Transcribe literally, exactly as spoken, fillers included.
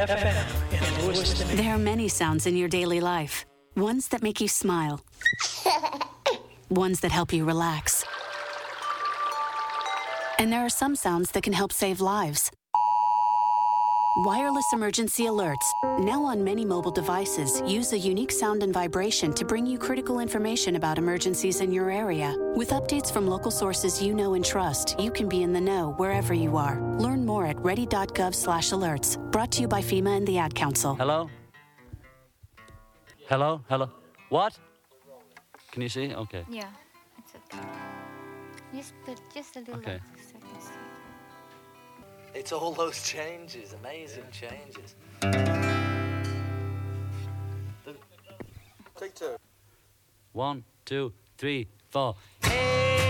F M in Lewiston. There are many sounds in your daily life. Ones that make you smile. Ones that help you relax. And there are some sounds that can help save lives. Wireless emergency alerts, now on many mobile devices, use a unique sound and vibration to bring you critical information about emergencies in your area. With updates from local sources you know and trust, you can be in the know wherever you are. Learn more at ready.gov slash alerts. Brought to you by FEMA and the Ad Council. Hello? Hello? Hello? What? Can you see? Okay. Yeah, it's okay. Just, but just a little Okay. seconds. It's all those changes, amazing changes. Take two. One, two, three, four. Hey!